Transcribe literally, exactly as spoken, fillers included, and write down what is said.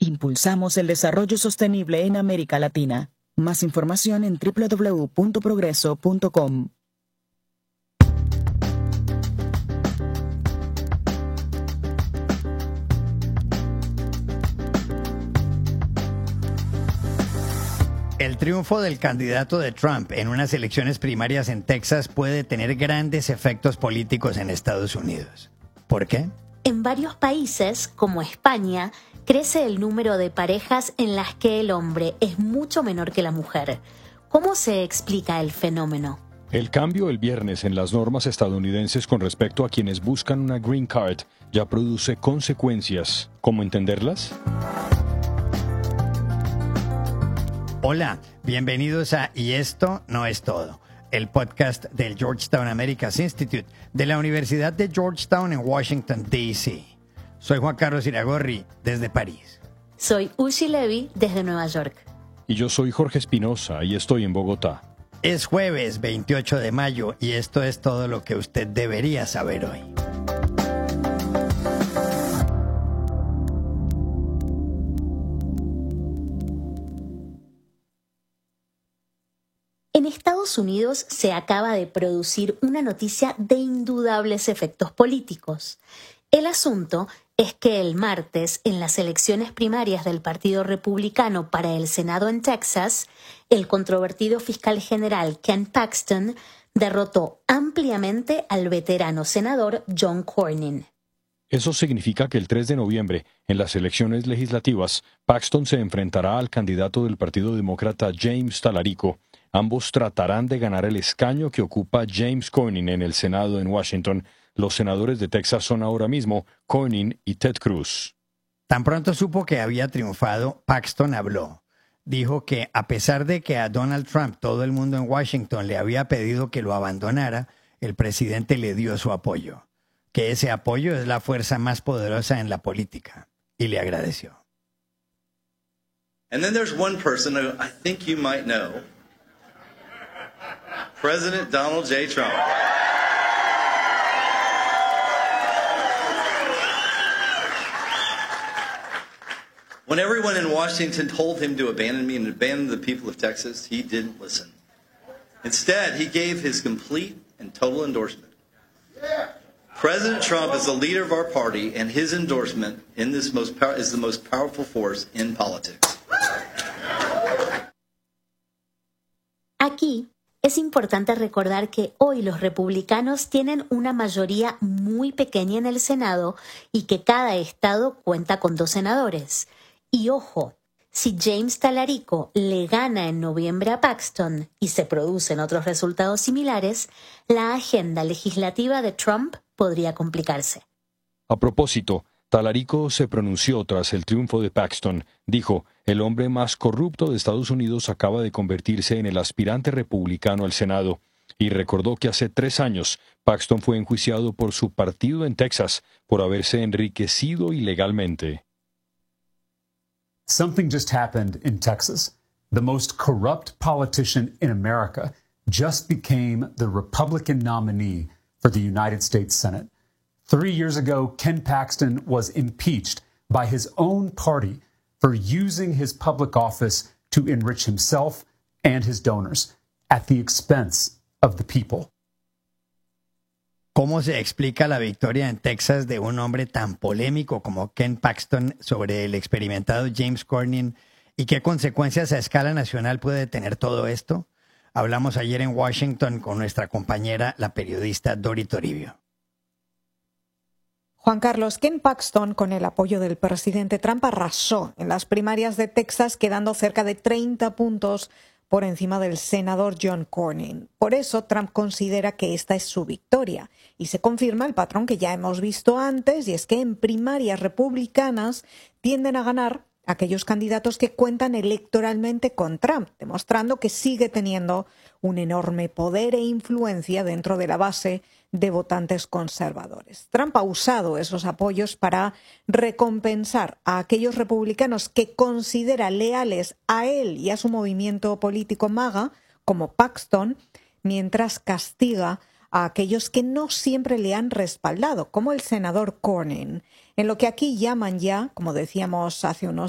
Impulsamos el desarrollo sostenible en América Latina. Más información en doble u doble u doble u punto progreso punto com. El triunfo del candidato de Trump en unas elecciones primarias en Texas puede tener grandes efectos políticos en Estados Unidos. ¿Por qué? En varios países, como España, crece el número de parejas en las que el hombre es mucho menor que la mujer. ¿Cómo se explica el fenómeno? El cambio el viernes en las normas estadounidenses con respecto a quienes buscan una green card ya produce consecuencias. ¿Cómo entenderlas? Hola, bienvenidos a Y esto no es todo, el podcast del Georgetown Americas Institute de la Universidad de Georgetown en Washington, D C Soy Juan Carlos Iragorri, desde París. Soy Ushi Levy, desde Nueva York. Y yo soy Jorge Espinosa y estoy en Bogotá. Es jueves veintiocho de mayo y esto es todo lo que usted debería saber hoy. En Estados Unidos se acaba de producir una noticia de indudables efectos políticos. El asunto es que el martes, en las elecciones primarias del Partido Republicano para el Senado en Texas, el controvertido fiscal general Ken Paxton derrotó ampliamente al veterano senador John Cornyn. Eso significa que el tres de noviembre, en las elecciones legislativas, Paxton se enfrentará al candidato del Partido Demócrata James Talarico. Ambos tratarán de ganar el escaño que ocupa James Cornyn en el Senado en Washington. Los senadores de Texas son ahora mismo Cornyn y Ted Cruz. Tan pronto supo que había triunfado, Paxton habló. Dijo que a pesar de que a Donald Trump todo el mundo en Washington le había pedido que lo abandonara, el presidente le dio su apoyo. Que ese apoyo es la fuerza más poderosa en la política. Y le agradeció. And then there's one person who I think you might know. President Donald J. Trump. When everyone in Washington told him to abandon me and abandon the people of Texas, he didn't listen. Instead, he gave his complete and total endorsement. President Trump is the leader of our party, and his endorsement in this most pow- is the most powerful force in politics. Aquí es importante recordar que hoy los republicanos tienen una mayoría muy pequeña en el Senado y que cada estado cuenta con dos senadores. Y ojo, si James Talarico le gana en noviembre a Paxton y se producen otros resultados similares, la agenda legislativa de Trump podría complicarse. A propósito, Talarico se pronunció tras el triunfo de Paxton. Dijo, el hombre más corrupto de Estados Unidos acaba de convertirse en el aspirante republicano al Senado. Y recordó que hace tres años Paxton fue enjuiciado por su partido en Texas por haberse enriquecido ilegalmente. Something just happened in Texas. The most corrupt politician in America just became the Republican nominee for the United States Senate. Three years ago, Ken Paxton was impeached by his own party for using his public office to enrich himself and his donors at the expense of the people. ¿Cómo se explica la victoria en Texas de un hombre tan polémico como Ken Paxton sobre el experimentado James Cornyn? ¿Y qué consecuencias a escala nacional puede tener todo esto? Hablamos ayer en Washington con nuestra compañera, la periodista Dori Toribio. Juan Carlos, Ken Paxton, con el apoyo del presidente Trump, arrasó en las primarias de Texas, quedando cerca de treinta puntos por encima del senador John Cornyn. Por eso, Trump considera que esta es su victoria. Y se confirma el patrón que ya hemos visto antes, y es que en primarias republicanas tienden a ganar aquellos candidatos que cuentan electoralmente con Trump, demostrando que sigue teniendo un enorme poder e influencia dentro de la base de votantes conservadores. Trump ha usado esos apoyos para recompensar a aquellos republicanos que considera leales a él y a su movimiento político MAGA, como Paxton, mientras castiga a aquellos que no siempre le han respaldado, como el senador Cornyn, en lo que aquí llaman ya, como decíamos hace unos